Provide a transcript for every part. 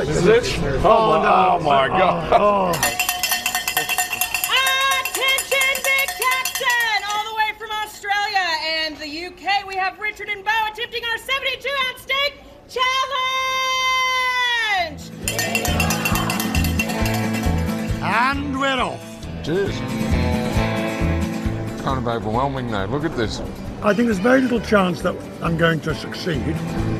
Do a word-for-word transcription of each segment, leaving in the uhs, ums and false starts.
Is it? Oh, Oh, no. oh my God. Oh. Attention, Big Texan! All the way from Australia and the U K, we have Richard and Bo attempting our seventy-two ounce steak challenge! And we're off. Cheers. Kind of overwhelming now. Look at this. I think there's very little chance that I'm going to succeed.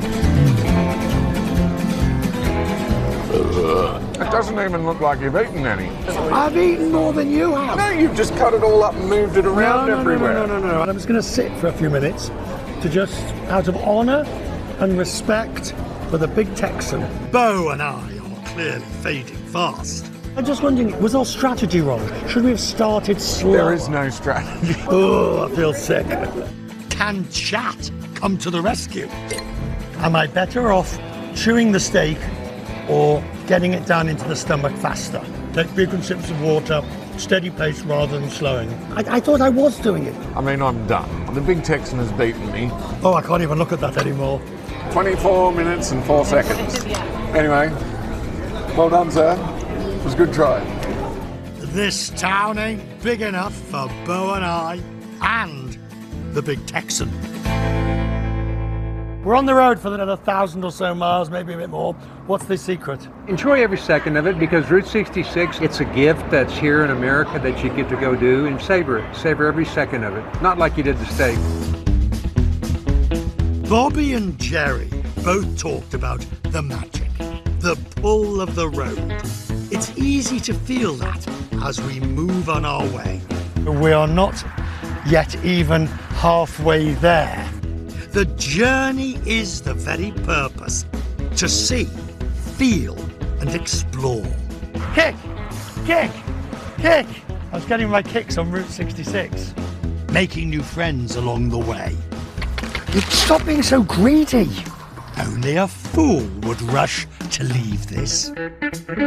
It doesn't even look like you've eaten any. I've eaten more than you have. No, you've just cut it all up and moved it around no, no, everywhere. No, no, no, no, no. I'm just going to sit for a few minutes to just, out of honour and respect for the Big Texan. Bo and I are clearly fading fast. I'm just wondering, was our strategy wrong? Should we have started slow? There is no strategy. Oh, I feel sick. Can chat come to the rescue? Am I better off chewing the steak or getting it down into the stomach faster? Take frequent sips of water, steady pace rather than slowing. I, I thought I was doing it. I mean, I'm done. The Big Texan has beaten me. Oh, I can't even look at that anymore. twenty-four minutes and four seconds. Anyway, well done, sir. It was a good try. This town ain't big enough for Bo and I and the Big Texan. We're on the road for another thousand or so miles, maybe a bit more. What's the secret? Enjoy every second of it, because Route sixty-six, it's a gift that's here in America that you get to go do, and savor it. Savor every second of it. Not like you did the steak. Bobby and Jerry both talked about the magic, the pull of the road. It's easy to feel that as we move on our way. We are not yet even halfway there. The journey is the very purpose, to see, feel and explore. Kick, kick, kick. I was getting my kicks on Route sixty-six. Making new friends along the way. Stop being so greedy. Only a fool would rush to leave this.